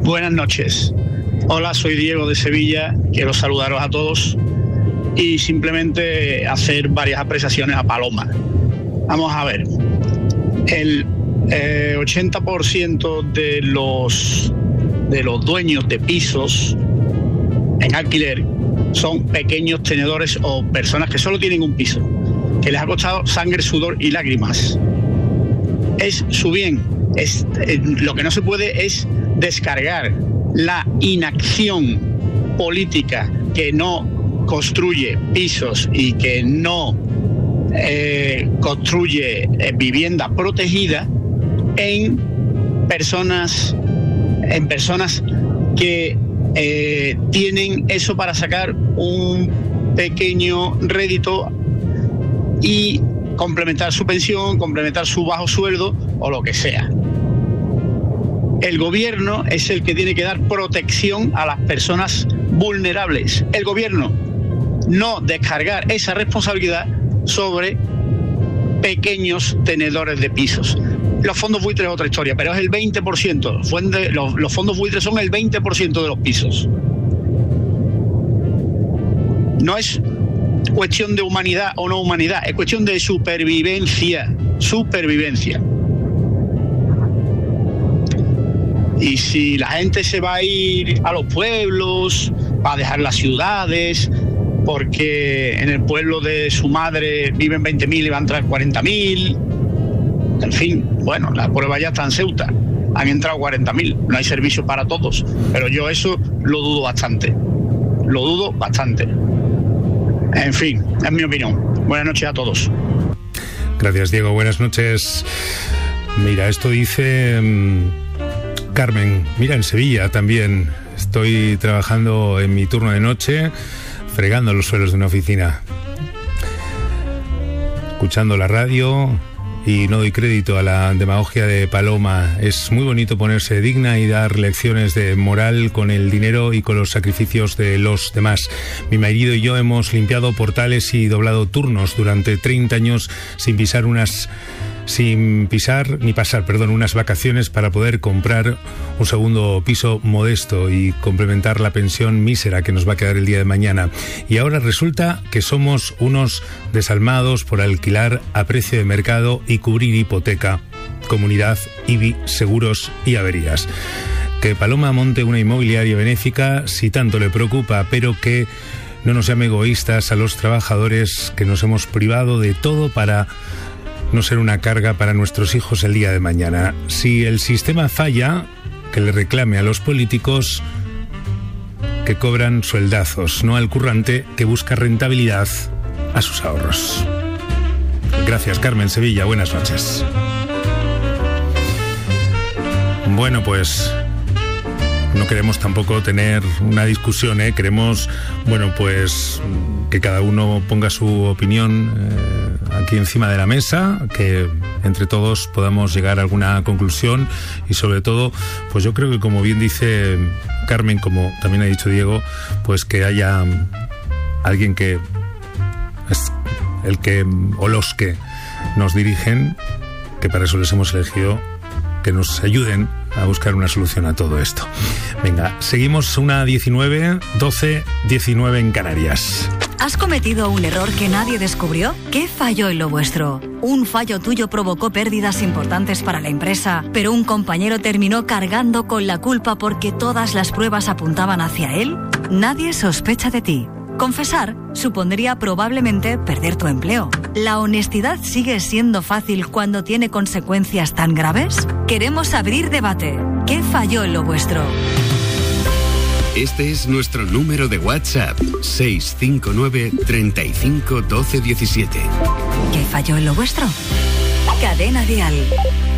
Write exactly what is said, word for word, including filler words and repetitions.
Buenas noches. Hola, soy Diego de Sevilla. Quiero saludaros a todos y simplemente hacer varias apreciaciones a Paloma. Vamos a ver. El eh, ochenta por ciento de los, de los dueños de pisos en alquiler son pequeños tenedores o personas que solo tienen un piso, que les ha costado sangre, sudor y lágrimas. Es su bien. Es, eh, lo que no se puede es descargar la inacción política que no construye pisos y que no eh, construye eh, vivienda protegida en personas, en personas que eh, tienen eso para sacar un pequeño rédito y complementar su pensión, complementar su bajo sueldo o lo que sea. El gobierno es el que tiene que dar protección a las personas vulnerables. El gobierno, no descargar esa responsabilidad sobre pequeños tenedores de pisos. Los fondos buitres es otra historia, pero es el veinte por ciento. Los, los fondos buitres son el veinte por ciento de los pisos. No es cuestión de humanidad o no humanidad, es cuestión de supervivencia. Supervivencia. Y si la gente se va a ir a los pueblos, va a dejar las ciudades, porque en el pueblo de su madre viven veinte mil y van a entrar cuarenta mil. En fin, bueno, la prueba ya está en Ceuta. Han entrado cuarenta mil. No hay servicio para todos. Pero yo eso lo dudo bastante. Lo dudo bastante. En fin, es mi opinión. Buenas noches a todos. Gracias, Diego. Buenas noches. Mira, esto dice mmm, Carmen. Mira, en Sevilla también estoy trabajando en mi turno de noche, fregando los suelos de una oficina, escuchando la radio, y no doy crédito a la demagogia de Paloma. Es muy bonito ponerse digna y dar lecciones de moral con el dinero y con los sacrificios de los demás. Mi marido y yo hemos limpiado portales y doblado turnos durante treinta años sin pisar unas... sin pisar ni pasar, perdón, unas vacaciones para poder comprar un segundo piso modesto y complementar la pensión mísera que nos va a quedar el día de mañana. Y ahora resulta que somos unos desalmados por alquilar a precio de mercado y cubrir hipoteca, comunidad, I B I, seguros y averías. Que Paloma monte una inmobiliaria benéfica si tanto le preocupa, pero que no nos llame egoístas a los trabajadores que nos hemos privado de todo para no ser una carga para nuestros hijos el día de mañana. Si el sistema falla, que le reclame a los políticos que cobran sueldazos, no al currante que busca rentabilidad a sus ahorros. Gracias, Carmen, Sevilla. Buenas noches. Bueno, pues no queremos tampoco tener una discusión, ¿eh? Queremos, bueno, pues que cada uno ponga su opinión eh, aquí encima de la mesa, que entre todos podamos llegar a alguna conclusión y sobre todo, pues yo creo que, como bien dice Carmen, como también ha dicho Diego, pues que haya alguien que es el que o los que nos dirigen, que para eso les hemos elegido, que nos ayuden a buscar una solución a todo esto. Venga, seguimos. Una diecinueve, doce, diecinueve en Canarias. ¿Has cometido un error que nadie descubrió? ¿Qué falló en lo vuestro? ¿Un fallo tuyo provocó pérdidas importantes para la empresa, pero un compañero terminó cargando con la culpa porque todas las pruebas apuntaban hacia él? Nadie sospecha de ti. Confesar supondría probablemente perder tu empleo. ¿La honestidad sigue siendo fácil cuando tiene consecuencias tan graves? Queremos abrir debate. ¿Qué falló en lo vuestro? Este es nuestro número de WhatsApp, seis cinco nueve, treinta y cinco, doce, diecisiete. ¿Qué falló en lo vuestro? Cadena Dial.